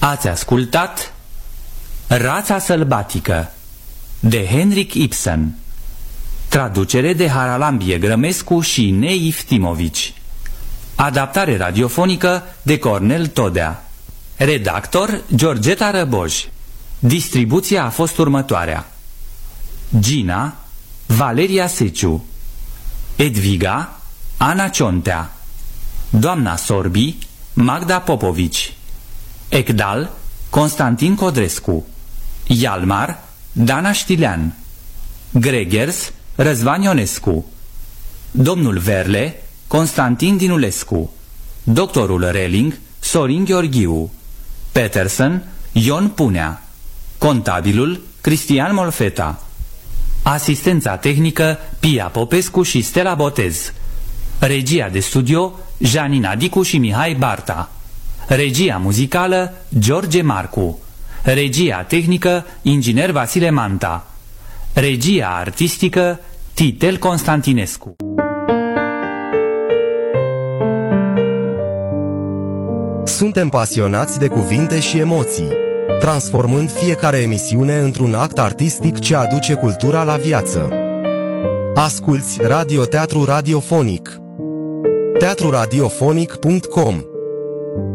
Ați ascultat Rața sălbatică de Henrik Ibsen, traducere de Haralambie Grămescu și Neif Timovici, adaptare radiofonică de Cornel Todea, redactor Georgeta Răboj. Distribuția a fost următoarea: Gina, Valeria Seciu, Edviga, Ana Ciontea, Doamna Sorbi, Magda Popovici, Ecdal, Constantin Codrescu, Ialmar, Dana Știlean, Gregers, Răzvan Ionescu, Domnul Verle, Constantin Dinulescu, Doctorul Reling, Sorin Gheorghiu, Peterson, Ion Punea, Contabilul, Cristian Molfeta, asistența tehnică, Pia Popescu și Stella Botez, regia de studio, Janina Dicu și Mihai Barta, regia muzicală, George Marcu, regia tehnică, inginer Vasile Manta, regia artistică, Titel Constantinescu. Suntem pasionați de cuvinte și emoții, transformând fiecare emisiune într-un act artistic ce aduce cultura la viață. Asculți Radioteatru Radiofonic. teatruradiofonic.com